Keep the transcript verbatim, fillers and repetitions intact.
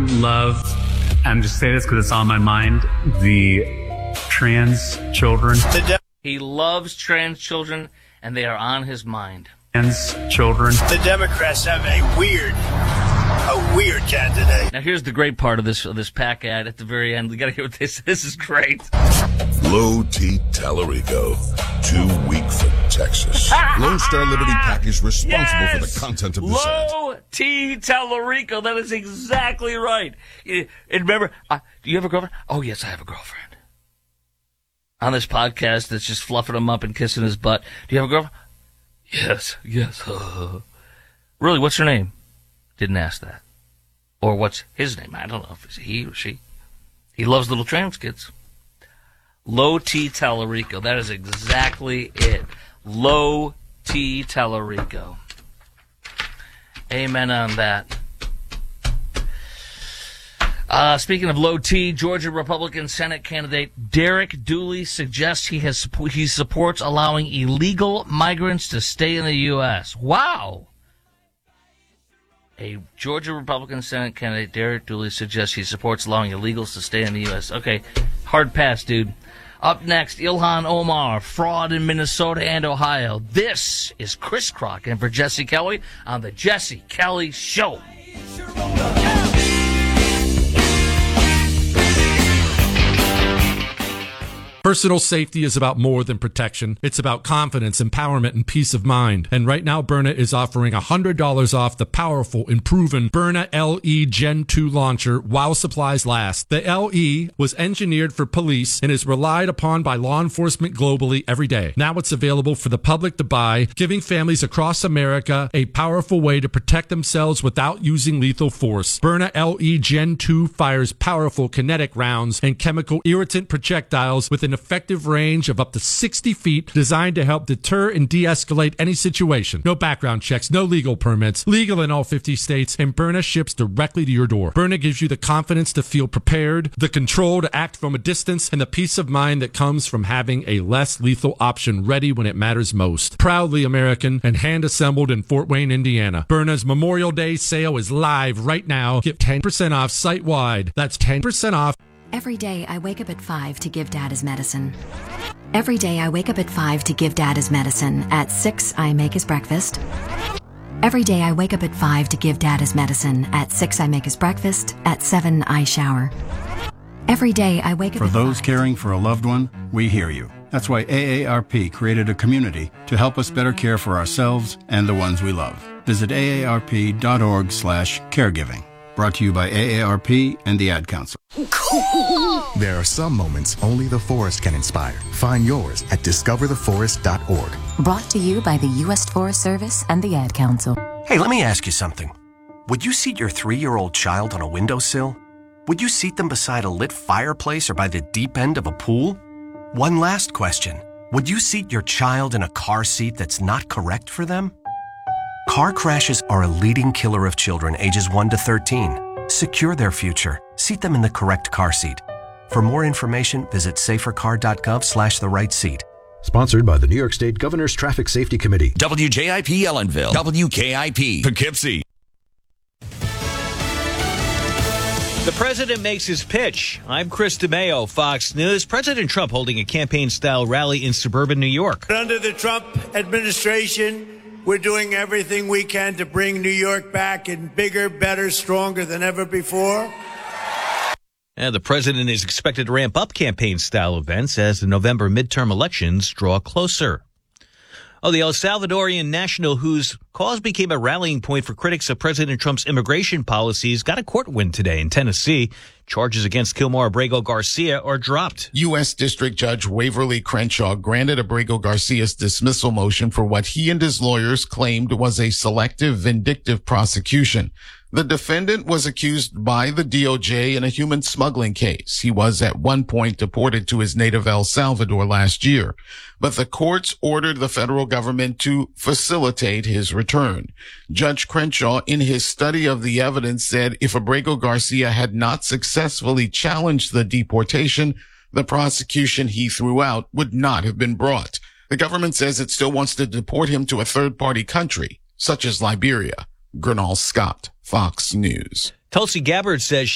love, I'm just saying this because it's on my mind, the trans children. He loves trans children, and they are on his mind. Trans children. The Democrats have a weird, a weird candidate. Now, here's the great part of this of this PAC ad at the very end. We got to hear what this. This is great. Low T Tallarico, too weak for Texas. Lone Star Liberty PAC is responsible yes! for the content of this ad. Low T Tallarico. That is exactly right. And remember, uh, do you have a girlfriend? Oh, yes, I have a girlfriend. On this podcast that's just fluffing him up and kissing his butt. Do you have a girlfriend? Yes, yes. Really, what's her name? Didn't ask that. Or what's his name? I don't know if it's he or she. He loves little trans kids. Low T Tallarico. That is exactly it. Low T Tallarico. Amen on that. Uh, speaking of low T, Georgia Republican Senate candidate Derek Dooley suggests he has he supports allowing illegal migrants to stay in the U S. Wow. A Georgia Republican Senate candidate, Derek Dooley, suggests he supports allowing illegals to stay in the U S. Okay, hard pass, dude. Up next, Ilhan Omar, fraud in Minnesota and Ohio. This is Chris Crock and for Jesse Kelly on the Jesse Kelly Show. Personal safety is about more than protection. It's about confidence, empowerment, and peace of mind. And right now, Byrna is offering one hundred dollars off the powerful and proven Byrna L E Gen two launcher while supplies last. The L E was engineered for police and is relied upon by law enforcement globally every day. Now it's available for the public to buy, giving families across America a powerful way to protect themselves without using lethal force. Byrna L E Gen two fires powerful kinetic rounds and chemical irritant projectiles with an effective range of up to sixty feet, designed to help deter and de-escalate any situation. No background checks, no legal permits, legal in all fifty states, and Byrna ships directly to your door. Byrna gives you the confidence to feel prepared, the control to act from a distance, and the peace of mind that comes from having a less lethal option ready when it matters most. Proudly American and hand-assembled in Fort Wayne, Indiana. Byrna's Memorial Day sale is live right now. Get ten percent off site-wide. That's ten percent off. Every day I wake up at five to give Dad his medicine. Every day I wake up at five to give Dad his medicine. At six, I make his breakfast. Every day I wake up at five to give Dad his medicine. At six, I make his breakfast. At seven, I shower. Every day I wake up For at those five. caring for a loved one, we hear you. That's why A A R P created a community to help us better care for ourselves and the ones we love. Visit aarp.org slash caregiving. Brought to you by A A R P and the Ad Council. There are some moments only the forest can inspire. Find yours at discover the forest dot org. Brought to you by the U S Forest Service and the Ad Council. Hey, let me ask you something. Would you seat your three-year-old child on a windowsill? Would you seat them beside a lit fireplace or by the deep end of a pool? One last question. Would you seat your child in a car seat that's not correct for them? Car crashes are a leading killer of children ages one to thirteen. Secure their future. Seat them in the correct car seat. For more information, visit safercar.gov slash the right seat. Sponsored by the New York State Governor's Traffic Safety Committee. W J I P Ellenville. W K I P Poughkeepsie. The president makes his pitch. I'm Chris DeMeo, Fox News. President Trump holding a campaign-style rally in suburban New York. Under the Trump administration, we're doing everything we can to bring New York back in bigger, better, stronger than ever before. And the president is expected to ramp up campaign-style events as the November midterm elections draw closer. Oh, the El Salvadorian national whose cause became a rallying point for critics of President Trump's immigration policies got a court win today in Tennessee. Charges against Kilmar Abrego Garcia are dropped. U S. District Judge Waverly Crenshaw granted Abrego Garcia's dismissal motion for what he and his lawyers claimed was a selective, vindictive prosecution. The defendant was accused by the D O J in a human smuggling case. He was at one point deported to his native El Salvador last year, but the courts ordered the federal government to facilitate his return. Judge Crenshaw, in his study of the evidence, said if Abrego Garcia had not successfully challenged the deportation, the prosecution he threw out would not have been brought. The government says it still wants to deport him to a third-party country, such as Liberia. Gernal Scott, Fox News. Tulsi Gabbard says